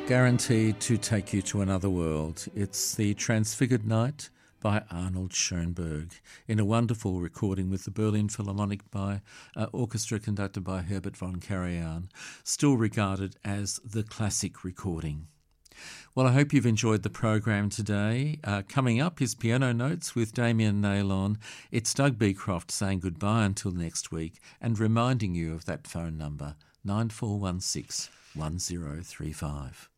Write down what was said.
Guaranteed to take you to another world. It's The Transfigured Night by Arnold Schoenberg in a wonderful recording with the Berlin Philharmonic by orchestra conducted by Herbert von Karajan, still regarded as the classic recording. Well, I hope you've enjoyed the program today. Coming up is Piano Notes with Damien Naylon. It's Doug Beecroft saying goodbye until next week and reminding you of that phone number, 9416 1035.